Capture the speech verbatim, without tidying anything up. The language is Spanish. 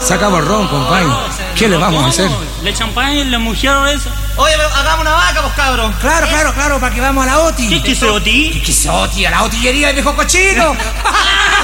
Sacamos el ron, compadre. ¿Qué le vamos a hacer? La champaña, la mujer esa. Oye, pero hagamos una vaca, pues, cabros. Claro, claro, claro, para que vamos a la OTI. ¿Qué es ese Oti? ¿Qué es OTI? A la otillería de viejo cochino.